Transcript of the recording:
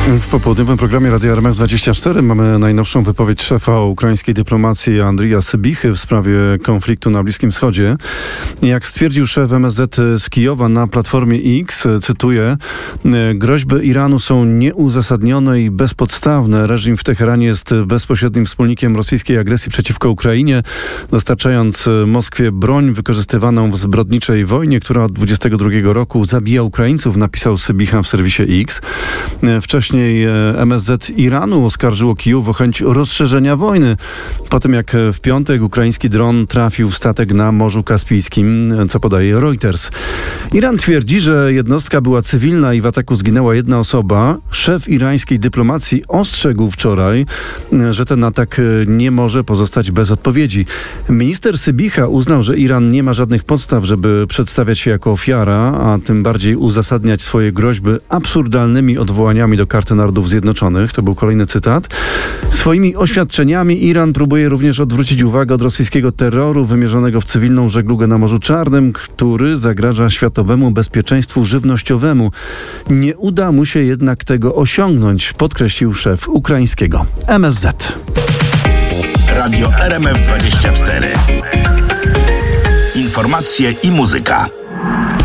W popołudniowym programie Radia RMF24 mamy najnowszą wypowiedź szefa ukraińskiej dyplomacji Andrija Sybichy w sprawie konfliktu na Bliskim Wschodzie. Jak stwierdził szef MSZ z Kijowa na Platformie X, cytuję: groźby Iranu są nieuzasadnione i bezpodstawne. Reżim w Teheranie jest bezpośrednim wspólnikiem rosyjskiej agresji przeciwko Ukrainie, dostarczając Moskwie broń wykorzystywaną w zbrodniczej wojnie, która od 2022 roku zabija Ukraińców, napisał Sybicha w serwisie X. Wcześniej MSZ Iranu oskarżyło Kijów o chęć rozszerzenia wojny, po tym jak w piątek ukraiński dron trafił w statek na Morzu Kaspijskim, co podaje Reuters. Iran twierdzi, że jednostka była cywilna i w ataku zginęła jedna osoba. Szef irańskiej dyplomacji ostrzegł wczoraj, że ten atak nie może pozostać bez odpowiedzi. Minister Sybicha uznał, że Iran nie ma żadnych podstaw, żeby przedstawiać się jako ofiara, a tym bardziej uzasadniać swoje groźby absurdalnymi odwołaniami do Karty Narodów Zjednoczonych. To był kolejny cytat. Swoimi oświadczeniami Iran próbuje również odwrócić uwagę od rosyjskiego terroru wymierzonego w cywilną żeglugę na Morzu Czarnym, który zagraża światowemu bezpieczeństwu żywnościowemu. Nie uda mu się jednak tego osiągnąć, podkreślił szef ukraińskiego MSZ. Radio RMF24. Informacje i muzyka.